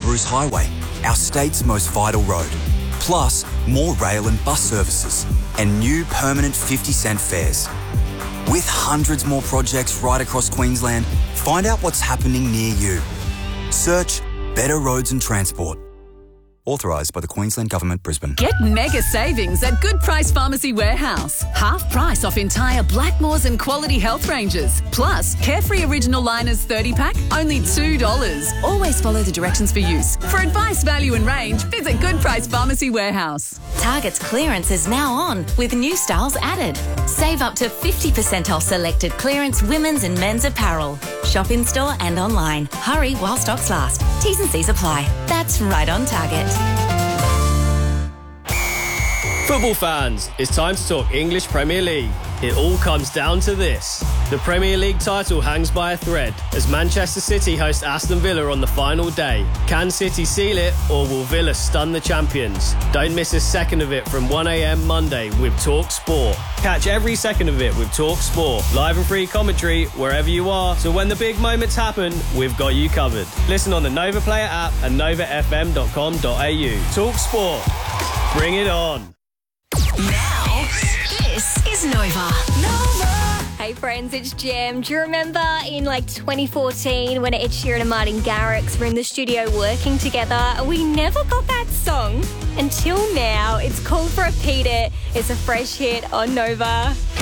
Bruce Highway, our state's most vital road. Plus, more rail and bus services and new permanent 50-cent fares. With hundreds more projects right across Queensland, find out what's happening near you. Search Better Roads and Transport. Authorised by the Queensland Government, Brisbane. Get mega savings at Good Price Pharmacy Warehouse. Half price off entire Blackmores and Quality Health ranges. Plus, Carefree Original Liners 30-pack, only $2. Always follow the directions for use. For advice, value and range, visit Good Price Pharmacy Warehouse. Target's clearance is now on, with new styles added. Save up to 50% off selected clearance women's and men's apparel. Shop in-store and online. Hurry while stocks last. T's and C's apply. That's right on Target. Football fans, it's time to talk English Premier League. It all comes down to this. The Premier League title hangs by a thread as Manchester City host Aston Villa on the final day. Can City seal it, or will Villa stun the champions? Don't miss a second of it from 1 a.m. Monday with Talk Sport. Catch every second of it with Talk Sport. Live and free commentary wherever you are, so when the big moments happen, we've got you covered. Listen on the Nova Player app and novafm.com.au. Talk Sport. Bring it on. Now, this is Nova. Hey friends, it's Jam. Do you remember in 2014 when Ed Sheeran and Martin Garrix were in the studio working together? We never got that song until now. It's called Repeat It. It's a fresh hit on Nova.